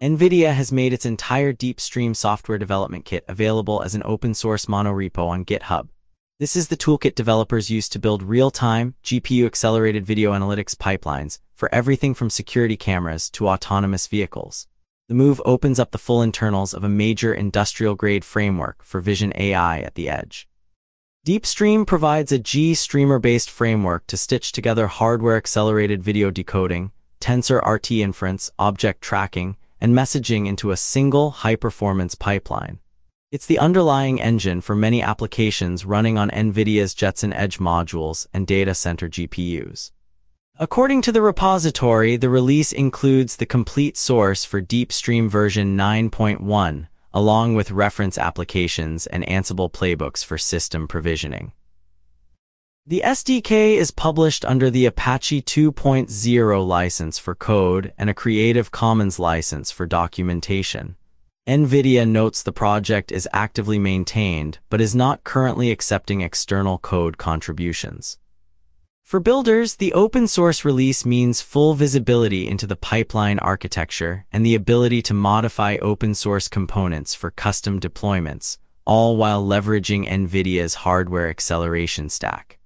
NVIDIA has made its entire DeepStream software development kit available as an open-source monorepo on GitHub. This is the toolkit developers use to build real-time, GPU-accelerated video analytics pipelines for everything from security cameras to autonomous vehicles. The move opens up the full internals of a major industrial-grade framework for vision AI at the edge. DeepStream provides a GStreamer-based framework to stitch together hardware-accelerated video decoding, TensorRT inference, object tracking, and messaging into a single high-performance pipeline. It's the underlying engine for many applications running on NVIDIA's Jetson Edge modules and data center GPUs. According to the repository, the release includes the complete source for DeepStream version 9.1, along with reference applications and Ansible playbooks for system provisioning. The SDK is published under the Apache 2.0 license for code and a Creative Commons license for documentation. NVIDIA notes the project is actively maintained, but is not currently accepting external code contributions. For builders, the open-source release means full visibility into the pipeline architecture and the ability to modify open-source components for custom deployments, all while leveraging NVIDIA's hardware acceleration stack.